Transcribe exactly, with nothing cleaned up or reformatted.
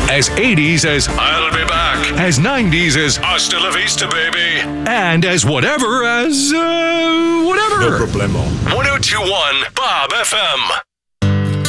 As eighties as I'll be back. As nineties as Hasta la vista, baby. And as whatever as, uh, whatever. No problemo. one oh two point one Bob F M.